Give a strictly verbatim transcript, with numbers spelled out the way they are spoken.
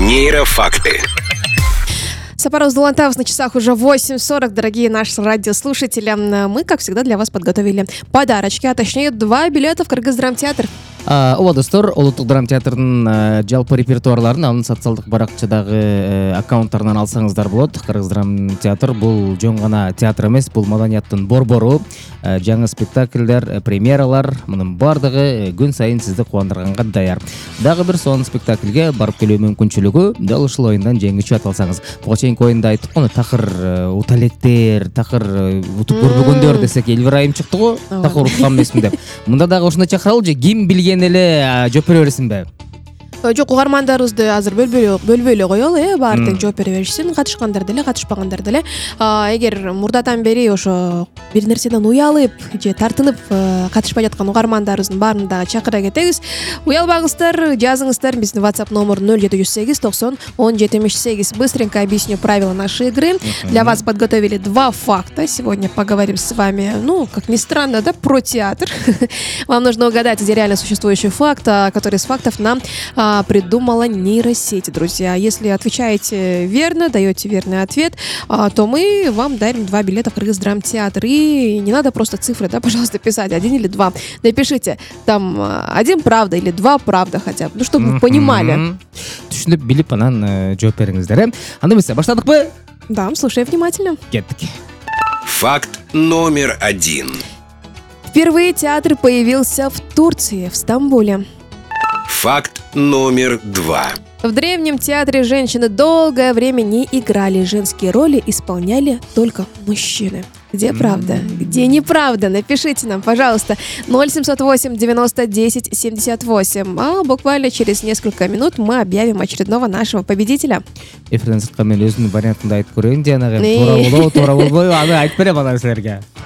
Нейрофакты. Сапаров Золотавс, на часах уже восемь сорок, дорогие наши радиослушатели. Мы, как всегда, для вас подготовили подарочки, а точнее два билета в Кыргыз-драмтеатр. Ооба достор, Улуттук драмтеатрдын жалпы репертуарларын анын социалдык баракчадагы аккаунттарынан алсаңыздар болот. Кыргыз драмтеатр бул жөн гана театр эмес, бул маданияттын борбору. Жаңы спектакльдер, премьералар, мунун бардыгы күн сайын сизди кубандырганга даяр. Дагы бир сонун спектакльге барып келүү мүмкүнчүлүгү дал ушул оюндан жеңүүчү ата алсаңыз. Буга чейинки оюнда айттык го, такыр уталеттер, такыр утуп көрбөгөндөр десек Эльвира айым чыкты го, такыр уткан эмесмин деп. Мында дагы ушундай чакыралы же ким билген эле жооп бере бересиңби? Жок, угармандарыбызды азыр бөлбөй бөлбөй эле коелу, э, баары тең жооп бере беришсин, катышкандар деле, катышпагандар деле. Эгер мурдатан бери ошо бир нерседен уялып же тартынып катышпай жаткан угармандарыбыздын баарын дагы чакыра кетебиз. Уялбагыздар, жазыңыздар биздин WhatsApp номер ноль жети жүз сегиз токсон он жетимиш сегиз. Быстренько объясню правила нашей игры. Для вас подготовили два факта. Сегодня поговорим с вами, ну, как ни странно, да, про театр. Вам нужно угадать, где реально существующий факт, который из фактов нам придумала нейросеть, друзья. Если отвечаете верно, даете верный ответ, то мы вам дарим два билета в Кыргыз-драмтеатр. И не надо просто цифры, да, пожалуйста, писать один или два. Напишите там один правда или два правда хотя бы, ну, чтобы вы понимали. Түшүнүп билип анан жооп бериңиздер. Анда эмесе баштадыкпы? Да, слушай внимательно. Кеттик. Факт номер один. Впервые театр появился в Турции, в Стамбуле. Факт номер два. В древнем театре женщины долгое время не играли, женские роли исполняли только мужчины. Где правда? Где неправда? Напишите нам, пожалуйста, ноль семьсот восемь девяносто десять семьдесят восемь. А буквально через несколько минут мы объявим очередного нашего победителя. Эфирден сыртка мен өзүмдүн вариантымды айтып көрөйүн, жанагы туура болобу, туура болбойбу, аны айтып берем анан силерге.